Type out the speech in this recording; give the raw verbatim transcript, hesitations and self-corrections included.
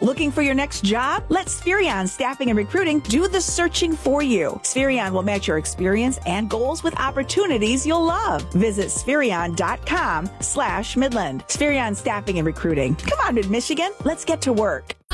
Looking for your next job? Let Spherion Staffing and Recruiting do the searching for you. Spherion will match your experience and goals with opportunities you'll love. Visit Spherion.com slash Midland. Spherion Staffing and Recruiting. Come on, Mid-Michigan. Let's get to work.